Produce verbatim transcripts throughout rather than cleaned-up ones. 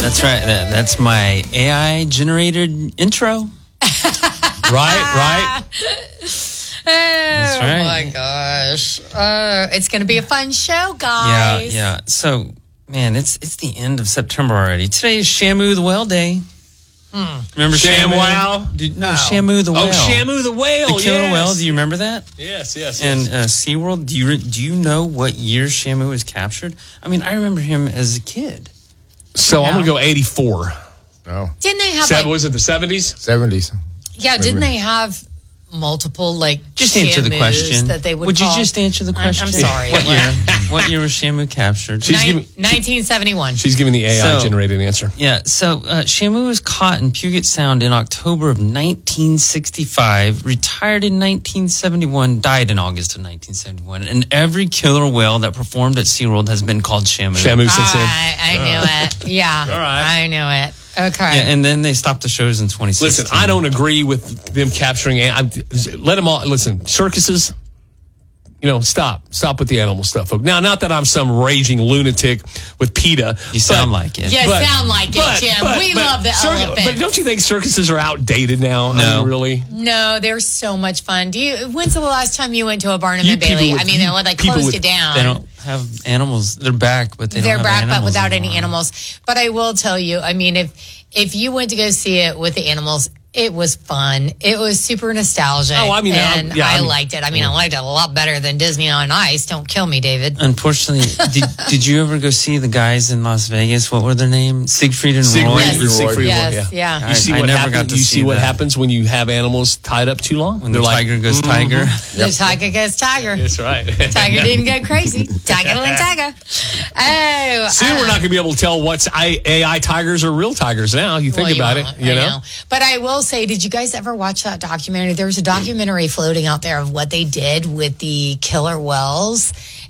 That's right. That, that's my A I-generated intro. Right, right. That's right. Oh, my gosh. Uh, it's going to be a fun show, Yeah, guys. yeah. So, man, it's it's the end of September already. Today is Shamu the Whale Day. Hmm. Remember Shamu? ShamWow? Did, no, Shamu the Whale. Oh, Shamu the whale. The killer yes. whale. Do you remember that? Yes, yes. And yes. uh, SeaWorld, do you re- do you know what year Shamu was captured? I mean, I remember him as a kid. So Yeah. I'm going to go eighty-four. Oh, Didn't they have, Seven, like, was it the seventies? seventies. yeah, didn't they have multiple, like, Just answer the Shamus question. that they would Would call? you just answer the I'm- question? I'm sorry. What year? What year was Shamu captured? She's Nin- giving- nineteen seventy-one. She's giving the A I So- generated answer. Yeah, so uh, Shamu was caught in Puget Sound in October of nineteen sixty-five, retired in nineteen seventy-one, died in August of nineteen seventy-one, and every killer whale that performed at SeaWorld has been called Shamu. Shamu since then. I, I knew it. Yeah. All right. I knew it. Okay. Yeah, and then they stopped the shows in twenty sixteen. Listen, I don't agree with them capturing. I'm, let them all listen. Circuses, you know, stop, stop with the animal stuff. Now, not that I'm some raging lunatic with PETA. You sound but- like it. Yeah, But- sound like but- it, Jim. but- we but love the circus- elephant. But don't you think circuses are outdated now? I No. mean, really? No, they're so much fun. Do you? When's the last time you went to a Barnum You and Bailey? people with- I mean, they like people closed with- it down. They don't have animals. They're back, but they They're don't have back, but animals without any anymore. animals. But I will tell you, I mean, if if you went to go see it with the animals, it was fun. It was super nostalgic. Oh, I mean, and I'm- yeah, I I'm- liked it. I mean, I liked it a lot better than Disney on Ice. Don't kill me, David. Unfortunately, did, did you ever go see the guys in Las Vegas? What were their names? Siegfried and Siegfried, Roy? Yes. Siegfried, Yes, yeah. yeah. You see I- I what never happens. got to you see see what that. happens when you have animals tied up too long. When They're the like, tiger goes tiger. The tiger goes tiger. That's right. Tiger didn't go crazy. Tiger went tiger. Oh, Soon uh, we're not going to be able to tell what's I- A I tigers or real tigers now. You think Well, about won't, it, you I know? But I will say, did you guys ever watch that documentary? There was a documentary floating out there of what they did with the killer whales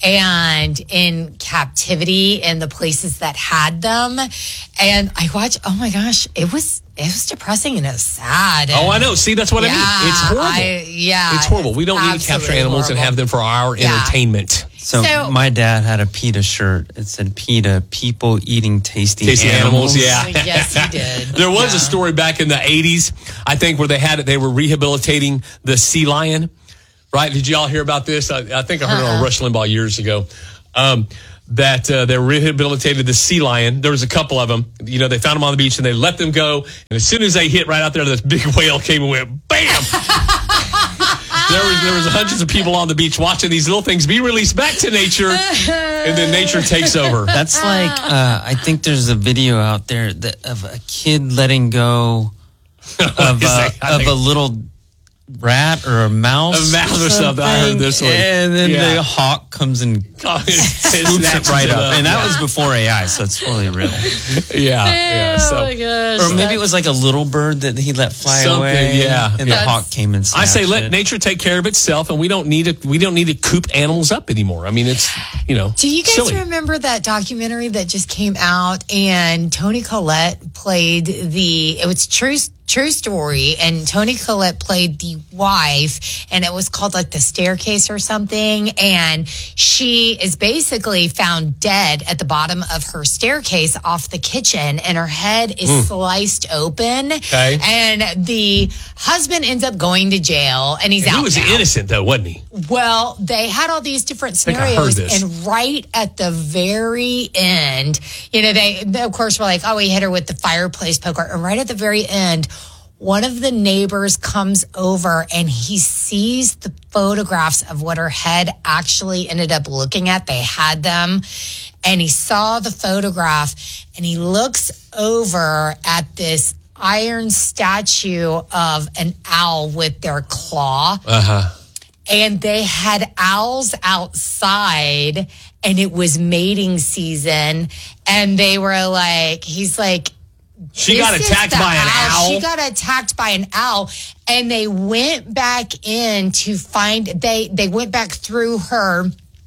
and in captivity and the places that had them. And I watched, oh my gosh, it was it was depressing and it was sad. Oh, And- I know. See, that's what Yeah, I mean. It's horrible. I- yeah, it's horrible. We don't need to capture absolutely animals and horrible. have them for our Yeah. entertainment. So, So- my dad had a PETA shirt. It said PETA, people eating tasty, Tasty animals, yeah. Yes, he did. There was Yeah. a story back in the eighties, I think, where they had it. They were rehabilitating the sea lion, right? Did y'all hear about this? I, I think I heard it on Rush Limbaugh years ago. Um, that uh, they rehabilitated the sea lion. There was a couple of them. You know, they found them on the beach and they let them go. And as soon as they hit right out there, this big whale came and went, bam! There was there was hundreds of people on the beach watching these little things be released back to nature, and then nature takes over. That's like, uh, I think there's a video out there that, of a kid letting go of, is uh, that? I of think- a little rat or a mouse. A mouse or something. I heard this one. And then Yeah. the hawk comes and Oh, it scoops snatches it right it up. And that Yeah. was before A I, so it's totally real. Yeah, yeah. Oh So my gosh. Or maybe it was like a little bird that he let fly Something, away. yeah. And Yeah. the hawk came and I say snatched let it. nature take care of itself, and we don't need to. We don't need to coop animals up anymore. I mean, it's you know. Do you guys silly. remember that documentary that just came out and Toni Collette played the, it was true, true story, and Toni Collette played the wife, and it was called like The Staircase or something, and she is basically found dead at the bottom of her staircase off the kitchen, and her head is sliced open, Okay. and the husband ends up going to jail, and he's He out was now. innocent though, wasn't he? Well, they had all these different think I heard scenarios, this. and right at the very end, you know, they, they of course were like, "Oh, he hit her with the fireplace poker," and right at the very end, one of the neighbors comes over and he sees the photographs of what her head actually ended up looking at. They had them, and he saw the photograph, and he looks over at this iron statue of an owl with their claw. Uh huh. And they had owls outside, and it was mating season. And they were like, he's like, She "This got is attacked the by an owl. She got attacked by an owl, and they went back in to find. They they went back through her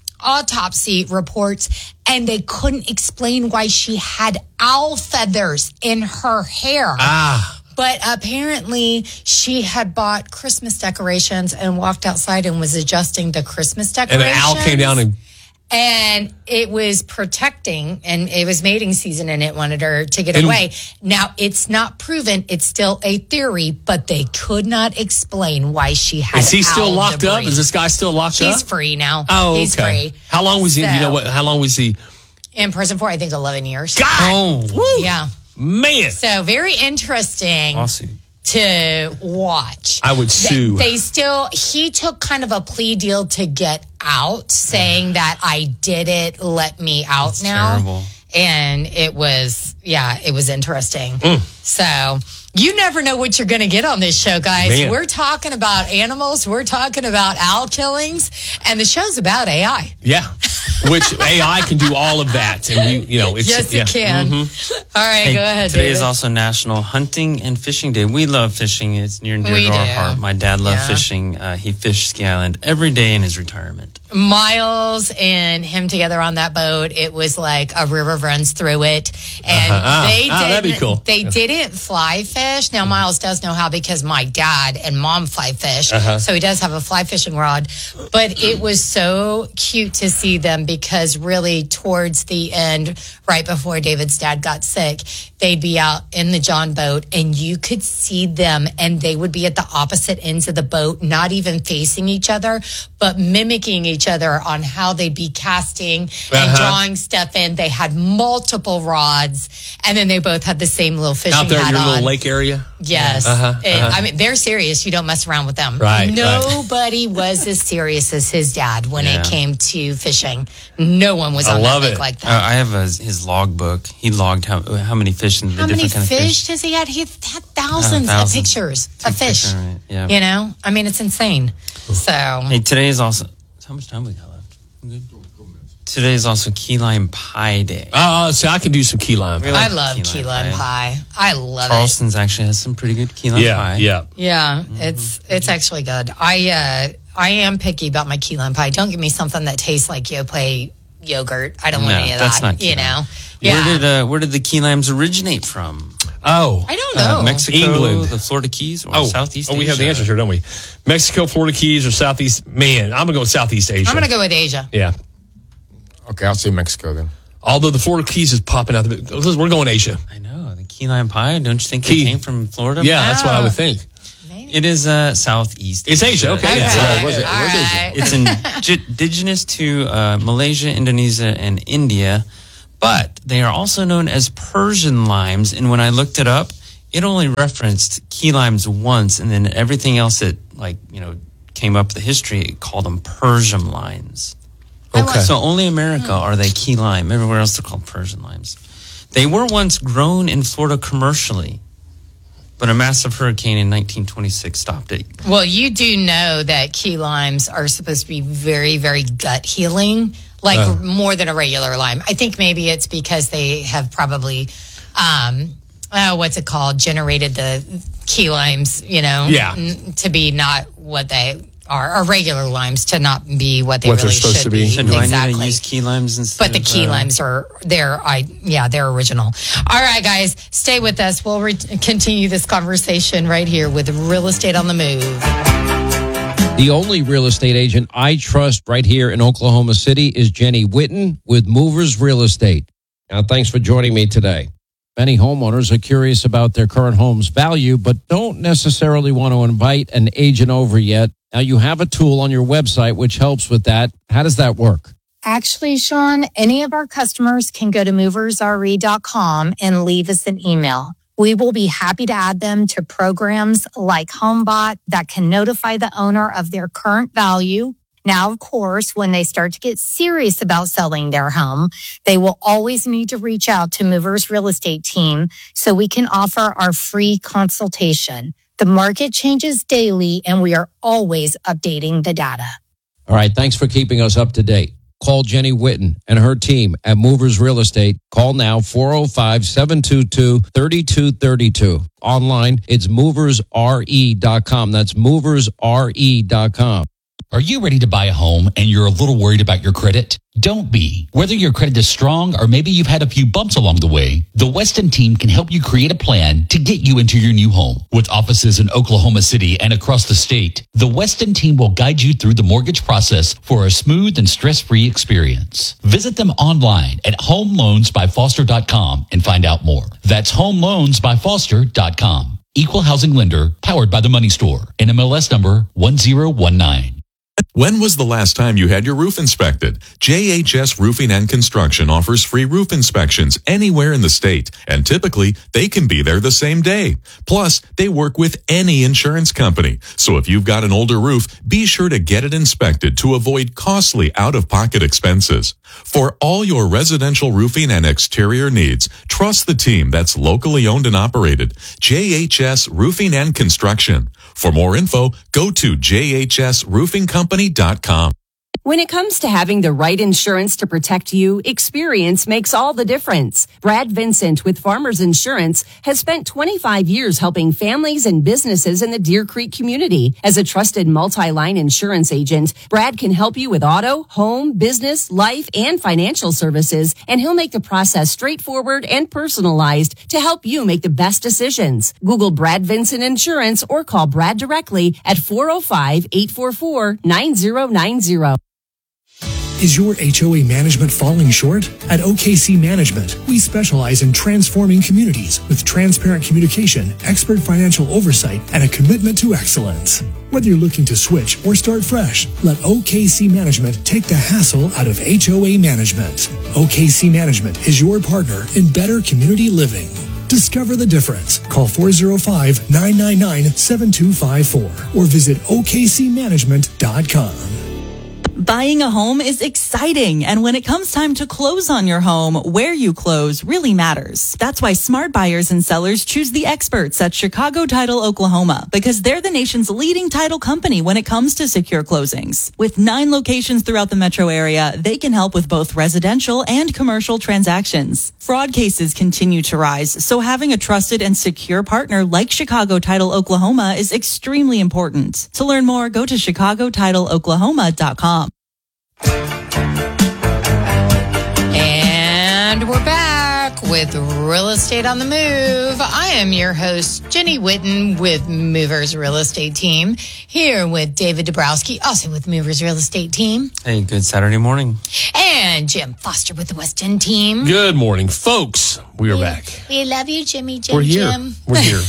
autopsy reports, and they couldn't explain why she had owl feathers in her hair. Ah. But apparently she had bought Christmas decorations and walked outside and was adjusting the Christmas And decorations. an owl came down and And it was protecting, and it was mating season, and it wanted her to get And- away. Now, it's not proven. It's still a theory, but they could not explain why she had Is he still owled locked the up? breed. Is this guy still locked up? He's free now. Oh, He's okay. free. How long was he? Do you know So- what? How long was he? In prison for, I think, eleven years. God, Oh. woo, Yeah. man. So very interesting Lawsuit. to watch. I would sue. They, they still, he took kind of a plea deal to get out, saying that I did it, let me out That's now. terrible. And it was, yeah, it was interesting. Mm. So you never know what you're going to get on this show, guys. Man. We're talking about animals. We're talking about owl killings. And the show's about A I. Yeah, which A I can do all of that, and you, you know, it's Yes, yeah. it can. Mhm. All right, Hey, go ahead, today David. is also National Hunting and Fishing Day. We love fishing. It's near and dear We to our do. heart. My dad loved Yeah. fishing. Uh, he fished Ski Island every day in his retirement. Miles and him together on that boat. It was like a river runs through it, and Uh-huh. they Ah, didn't. that'd be cool. They didn't fly fish. Now Miles does know how because my dad and mom fly fish, Uh-huh. so he does have a fly fishing rod. But it was so cute to see them because really towards the end, right before David's dad got sick, they'd be out in the John boat, and you could see them, and they would be at the opposite ends of the boat, not even facing each other, but mimicking each other on how they'd be casting and Uh-huh. drawing stuff in. They had multiple rods, and then they both had the same little fishing Out there in hat your on. little lake area. Yes. Uh-huh, It- uh-huh. I mean, they're serious. You don't mess around with them. Right, right. Nobody was as serious as his dad when Yeah. it came to fishing. No one was I on love that lake it. like Uh, that. I have a, his log book. He logged how how many fish and the How many different kind fish of fish. does he had? He had thousands, Uh, of thousands. pictures of fish. Picture, right, yeah. You know, I mean, it's insane. So, Hey, today is also how much time we got left? We good? Today is also Key Lime Pie Day. Oh, so I can do some key lime. Really? I love key lime pie. I love it. Charleston's actually has some pretty good key lime Yeah, pie. yeah. Yeah, it's it's actually good. I uh, I am picky about my key lime pie. Don't give me something that tastes like Yoplait yogurt. I don't want No, any of that's that. not key you lime. know. Yeah. Where did uh, where did the key limes originate from? Oh, I don't know. Uh, Mexico, England. the Florida Keys, or oh, Southeast oh, we Asia? have the answers here, don't we? Mexico, Florida Keys, or Southeast? Man, I'm gonna go with Southeast Asia. I'm gonna go with Asia. Yeah. Okay, I'll say Mexico then. Although the Florida Keys is popping out, the, we're going Asia. I know the key lime pie. Don't you think Key. it came from Florida? Yeah, that's what I would think. It is uh, Southeast. It's Asia, okay. Okay. Yeah. Yeah, was it- All was it- right. It's in- indigenous to uh, Malaysia, Indonesia, and India, but they are also known as Persian limes. And when I looked it up, it only referenced key limes once, and then everything else that like you know came up the history it called them Persian limes. Okay. So only America are they key lime. Everywhere else they're called Persian limes. They were once grown in Florida commercially, but a massive hurricane in nineteen twenty-six stopped it. Well, you do know that key limes are supposed to be very, very gut healing, like Uh. more than a regular lime. I think maybe it's because they have probably, um, oh, what's it called, generated the key limes, you know, Yeah. n- to be not what they are, or regular limes to not be what they What they're really supposed should to be. be. So do I exactly. need to use key limes instead But the of, key uh, limes are they're I yeah they're original. All right, guys, stay with us. We'll re- continue this conversation right here with Real Estate on the Move. The only real estate agent I trust right here in Oklahoma City is Jenny Whitten with Movers Real Estate. Now, thanks for joining me today. Many homeowners are curious about their current home's value, but don't necessarily want to invite an agent over yet. Now, you have a tool on your website which helps with that. How does that work? Actually, Sean, any of our customers can go to movers r e dot com and leave us an email. We will be happy to add them to programs like HomeBot that can notify the owner of their current value. Now, of course, when they start to get serious about selling their home, they will always need to reach out to Movers Real Estate Team so we can offer our free consultation. The market changes daily and we are always updating the data. All right, thanks for keeping us up to date. Call Jenny Whitten and her team at Movers Real Estate. Call now, four oh five, seven two two, three two three two. Online, it's movers r e dot com. That's movers r e dot com. Are you ready to buy a home and you're a little worried about your credit? Don't be. Whether your credit is strong or maybe you've had a few bumps along the way, the Weston team can help you create a plan to get you into your new home. With offices in Oklahoma City and across the state, the Weston team will guide you through the mortgage process for a smooth and stress-free experience. Visit them online at home loans by foster dot com and find out more. That's home loans by foster dot com. Equal housing lender, powered by the Money Store. N M L S number one zero one nine. When was the last time you had your roof inspected? J H S Roofing and Construction offers free roof inspections anywhere in the state, and typically they can be there the same day. Plus, they work with any insurance company. So if you've got an older roof, be sure to get it inspected to avoid costly out-of-pocket expenses. For all your residential roofing and exterior needs, trust the team that's locally owned and operated. J H S Roofing and Construction. For more info, go to j h s roofing company dot com. When it comes to having the right insurance to protect you, experience makes all the difference. Brad Vincent with Farmers Insurance has spent twenty-five years helping families and businesses in the Deer Creek community. As a trusted multi-line insurance agent, Brad can help you with auto, home, business, life, and financial services, and he'll make the process straightforward and personalized to help you make the best decisions. Google Brad Vincent Insurance or call Brad directly at four oh five, eight four four, nine oh nine oh. Is your H O A management falling short? At O K C Management, we specialize in transforming communities with transparent communication, expert financial oversight, and a commitment to excellence. Whether you're looking to switch or start fresh, let O K C Management take the hassle out of H O A management. O K C Management is your partner in better community living. Discover the difference. Call four oh five, nine nine nine, seven two five four or visit O K C management dot com. Buying a home is exciting, and when it comes time to close on your home, where you close really matters. That's why smart buyers and sellers choose the experts at Chicago Title Oklahoma, because they're the nation's leading title company when it comes to secure closings. With nine locations throughout the metro area, they can help with both residential and commercial transactions. Fraud cases continue to rise, so having a trusted and secure partner like Chicago Title Oklahoma is extremely important. To learn more, go to chicago title oklahoma dot com. And we're back with Real Estate on the Move. I am your host, Jenny Whitten with Movers Real Estate Team, here with David Dabrowski, also with Movers Real Estate Team. Hey, good Saturday morning. And Jim Foster with the West End Team. Good morning, folks. We are we, back. We love you, Jimmy, Jim, We're here. Jim. We're here.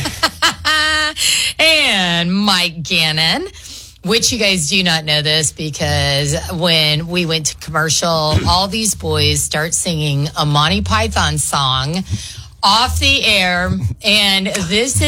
And Mike Gannon. Which you guys do not know this, because when we went to commercial, all these boys start singing a Monty Python song off the air. And this is